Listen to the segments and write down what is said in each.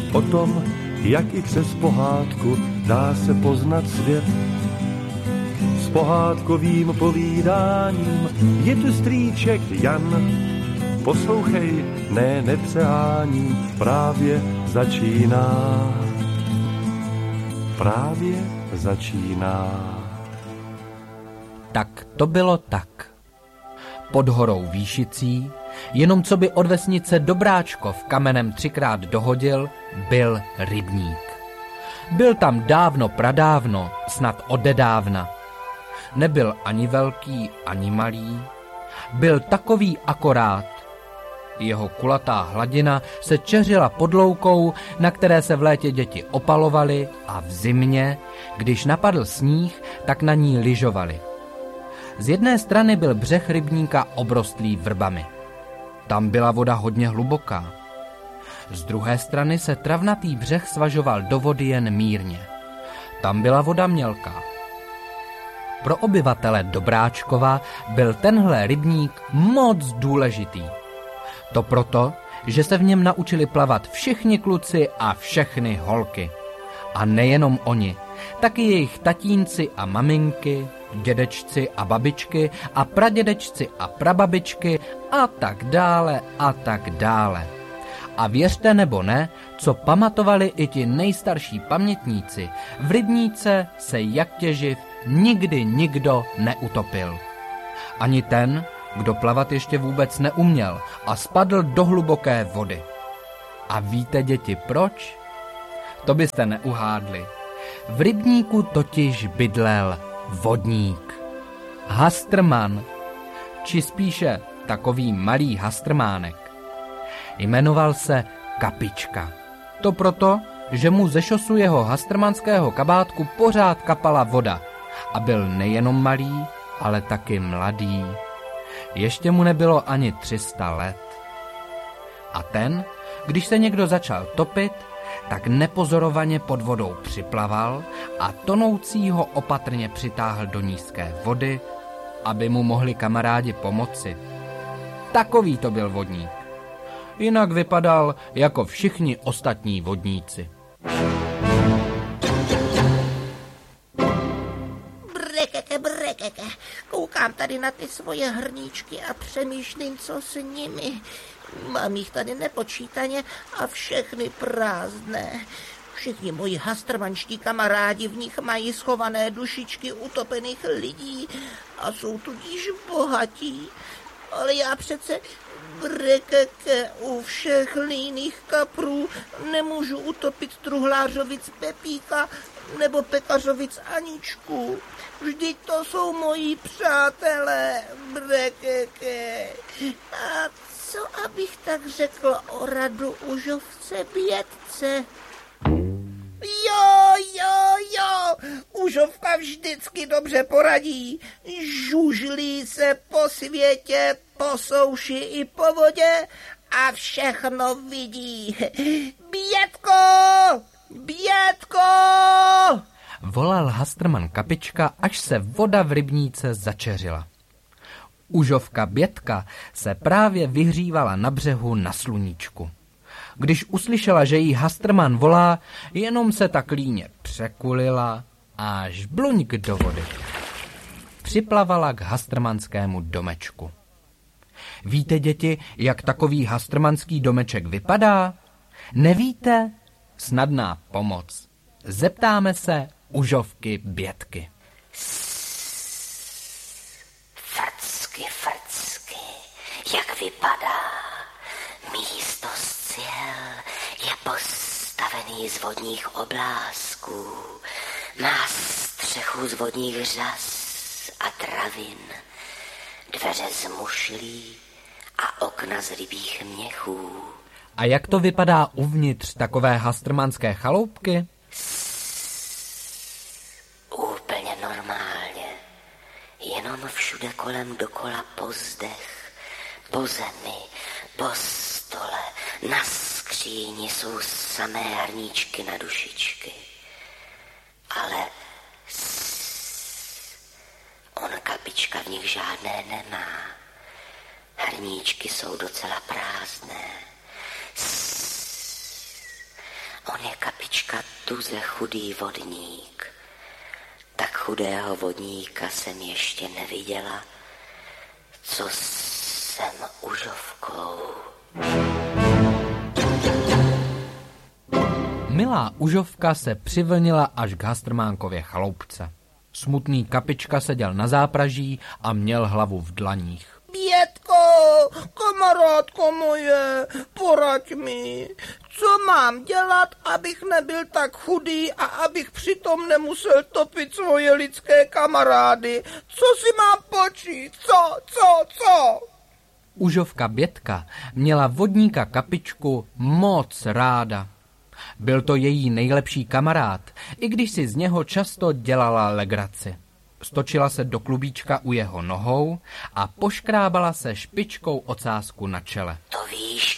o tom, jak i přes pohádku dá se poznat svět. S pohádkovým povídáním je tu strýček Jan. Poslouchej, ne, nepřeháním, právě začíná. Tak to bylo tak. Pod horou Výšicí, jenom co by od vesnice Dobráčkov kamenem 3krát dohodil, byl rybník. Byl tam dávno pradávno, snad odedávna. Nebyl ani velký, ani malý. Byl takový akorát. Jeho kulatá hladina se čeřila pod loukou, na které se v létě děti opalovaly a v zimě, když napadl sníh, tak na ní lyžovali. Z jedné strany byl břeh rybníka obrostlý vrbami. Tam byla voda hodně hluboká. Z druhé strany se travnatý břeh svažoval do vody jen mírně. Tam byla voda mělká. Pro obyvatele Dobráčkova byl tenhle rybník moc důležitý. To proto, že se v něm naučili plavat všichni kluci a všechny holky. A nejenom oni, taky jejich tatínci a maminky, dědečci a babičky a pradědečci a prababičky a tak dále a tak dále. A věřte nebo ne, co pamatovali i ti nejstarší pamětníci, v rybníce se jak těživ nikdy nikdo neutopil. Ani ten, kdo plavat ještě vůbec neuměl a spadl do hluboké vody. A víte, děti, proč? To byste neuhádli. V rybníku totiž bydlel vodník. Hastrman, či spíše takový malý hastrmánek. Jmenoval se Kapička. To proto, že mu ze šosu jeho hastrmanského kabátku pořád kapala voda a byl nejenom malý, ale taky mladý. Ještě mu nebylo ani 300 let. A ten, když se někdo začal topit, tak nepozorovaně pod vodou připlaval a tonoucího opatrně přitáhl do nízké vody, aby mu mohli kamarádi pomoci. Takový to byl vodník. Jinak vypadal jako všichni ostatní vodníci. Brekeke, koukám tady na ty svoje hrníčky a přemýšlím, co s nimi. Mám jich tady nepočítaně a všechny prázdné. Všichni moji hastrmanští kamarádi v nich mají schované dušičky utopených lidí a jsou tudíž bohatí. Ale já přece, brekeke, u všech líných kaprů nemůžu utopit truhlářovic Pepíka nebo pekařovic Aničku. Vždyť to jsou moji přátelé, brekeke. A co abych tak řekl o radu užovce Bětce? Jo, užovka vždycky dobře poradí. Žužlí se po světě, po souši i po vodě a všechno vidí. Bětko! Volal hastrman Kapička, až se voda v rybníce začeřila. Užovka Bětka se právě vyhřívala na břehu na sluníčku. Když uslyšela, že jí hastrman volá, jenom se tak líně překulila a žbluňk do vody. Připlavala k hastrmanskému domečku. Víte, děti, jak takový hastrmanský domeček vypadá? Nevíte? Snadná pomoc. Zeptáme se užovky Bětky. Frcky, jak vypadá? Místo z ciel je postavený z vodních oblásků. Má střechu z vodních řas a travin, dveře z mušlí a okna z rybích měchů. A jak to vypadá uvnitř takové hastrmanské chaloupky? Úplně normálně. Jenom všude kolem dokola pozdech, po zemi, po stole, na skříni jsou samé hrníčky na dušičky. Ale on Kapička v nich žádné nemá. Hrníčky jsou docela prázdné. On je, Kapička, tuze chudý vodník. Tak chudého vodníka jsem ještě neviděla, co jsem užovkou. Milá užovka se přivlnila až k Hastrmánkově chaloupce. Smutný Kapička seděl na zápraží a měl hlavu v dlaních. Bětko, kamarádko moje, poraď mi, co mám dělat, abych nebyl tak chudý a abych přitom nemusel topit svoje lidské kamarády. Co si mám počít? Co? Užovka Bětka měla vodníka Kapičku moc ráda. Byl to její nejlepší kamarád, i když si z něho často dělala legraci. Stočila se do klubíčka u jeho nohou a poškrábala se špičkou ocásku na čele. To víš,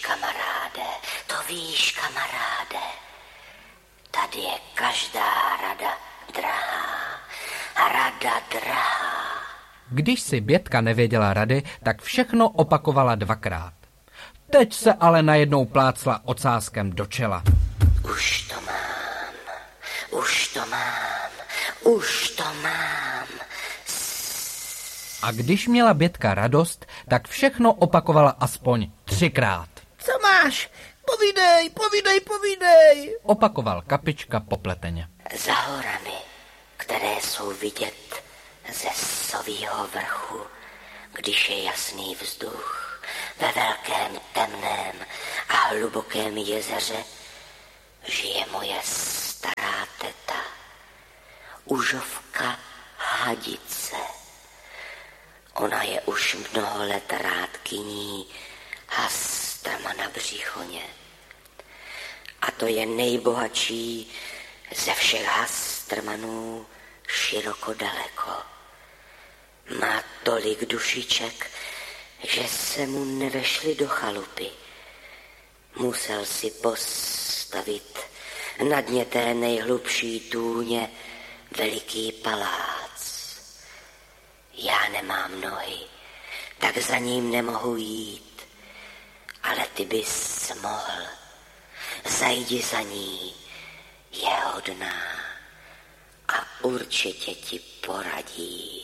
kamaráde, tady je každá rada drahá. Když si Bětka nevěděla rady, tak všechno opakovala dvakrát. Teď se ale najednou plácla ocáskem do čela. Už to mám. A když měla Bětka radost, tak všechno opakovala aspoň 3krát. Co máš? Povídej. Opakoval Kapička popleteně. Za horami, které jsou vidět ze Sovýho vrchu, když je jasný vzduch, ve velkém temném a hlubokém jezeře, žije moje stará teta, užovka Hadice. Ona je už mnoho let rádkyní Hastrma na Břichoně. A to je nejbohatší ze všech Hastrmanů široko daleko. Má tolik dušiček, že se mu nevešly do chalupy. Musel si postavit na dně té nejhlubší tůně veliký palác. Já nemám nohy, tak za ním nemohu jít, ale ty bys mohl. Zajdi za ní, je hodná a určitě ti poradí.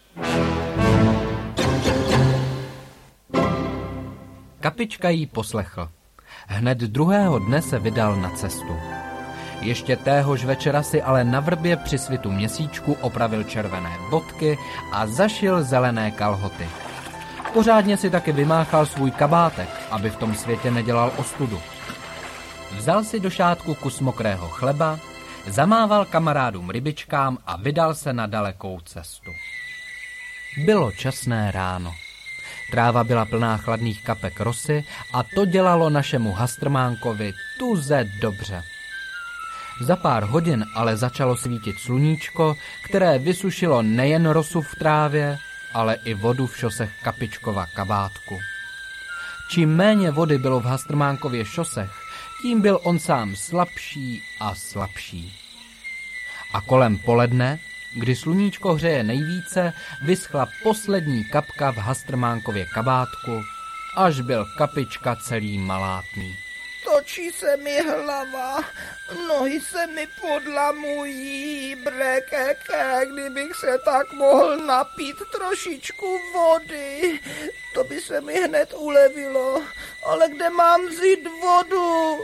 Kapička jí poslechl. Hned druhého dne se vydal na cestu. Ještě téhož večera si ale na vrbě při svitu měsíčku opravil červené bodky a zašil zelené kalhoty. Pořádně si taky vymáchal svůj kabátek, aby v tom světě nedělal ostudu. Vzal si do šátku kus mokrého chleba, zamával kamarádům rybičkám a vydal se na dalekou cestu. Bylo časné ráno. Tráva byla plná chladných kapek rosy a to dělalo našemu Hastrmánkovi tuze dobře. Za pár hodin ale začalo svítit sluníčko, které vysušilo nejen rosu v trávě, ale i vodu v šosech Kapičkova kabátku. Čím méně vody bylo v Hastrmánkově šosech, tím byl on sám slabší a slabší. A kolem poledne, kdy sluníčko hřeje nejvíce, vyschla poslední kapka v Hastrmánkově kabátku, až byl Kapička celý malátný. Točí se mi hlava, nohy se mi podlamují, brekeke, kdybych se tak mohl napít trošičku vody, to by se mi hned ulevilo, ale kde mám vzít vodu?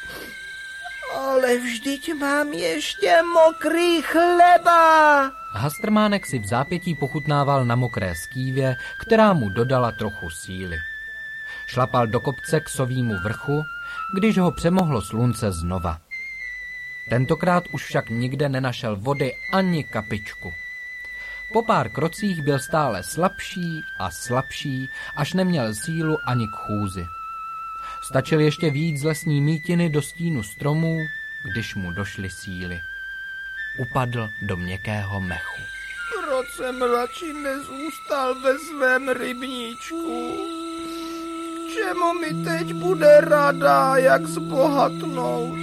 Ale vždyť mám ještě mokrý chleba. Hastrmánek si v zápětí pochutnával na mokré skývě, která mu dodala trochu síly. Šlapal do kopce k Sovýmu vrchu, když ho přemohlo slunce znova. Tentokrát už však nikde nenašel vody ani kapičku. Po pár krocích byl stále slabší a slabší, až neměl sílu ani k chůzi. Stačil ještě vyjít z lesní mýtiny do stínu stromů, když mu došly síly. Upadl do měkkého mechu. Proč jsem radši nezůstal ve svém rybníčku? K čemu mi teď bude rada, jak zbohatnout?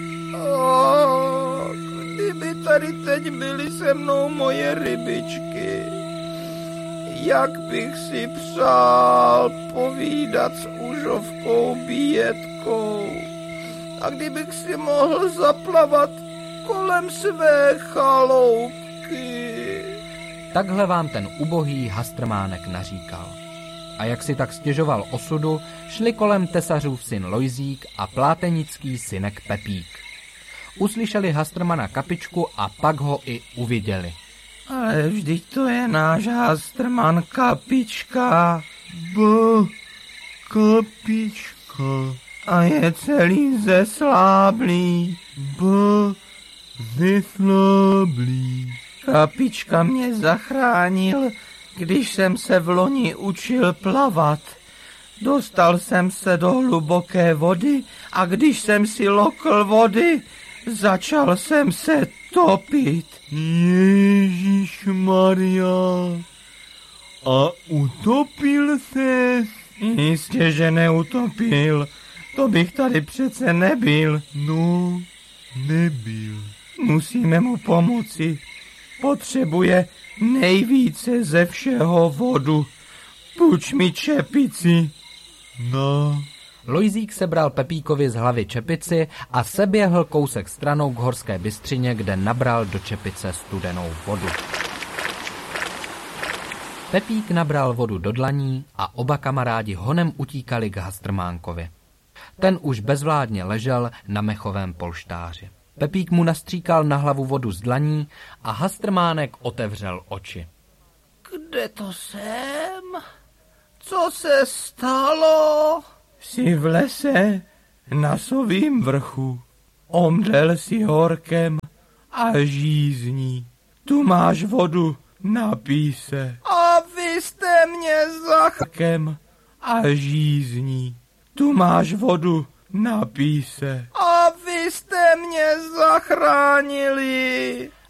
Kdyby tady teď byly se mnou moje rybičky, jak bych si přál povídat s užovkou Bětkou. A kdybych si mohl zaplavat kolem své chaloupky. Takhle vám ten ubohý Hastrmánek naříkal. A jak si tak stěžoval osudu, šli kolem tesařův syn Lojzík a plátenický synek Pepík. Uslyšeli Hastrmana Kapičku a pak ho i uviděli. Ale vždyť to je náš Hastrman Kapička. Kapička. A je celý zesláblý. Zesláblý. Kapička mě zachránil, když jsem se v loni učil plavat. Dostal jsem se do hluboké vody a když jsem si lokl vody, začal jsem se topit. Ježišmarja. A utopil ses? Jistě, že neutopil. To bych tady přece nebyl. No, nebyl. Musíme mu pomoci. Potřebuje nejvíce ze všeho vodu. Půjč mi čepici. No. Lojzík sebral Pepíkovi z hlavy čepici a seběhl kousek stranou k horské bystřině, kde nabral do čepice studenou vodu. Pepík nabral vodu do dlaní a oba kamarádi honem utíkali k Hastrmánkovi. Ten už bezvládně ležel na mechovém polštáři. Pepík mu nastříkal na hlavu vodu z dlaní a Hastrmánek otevřel oči. Kde to jsem? Co se stalo? Jsi v lese na Sovým vrchu. Omdlel si horkem a žízní. Tu máš vodu, napij se. A vy jste mě zachránil a žízní. Tu máš vodu, napij se. A vy jste mě zachránili.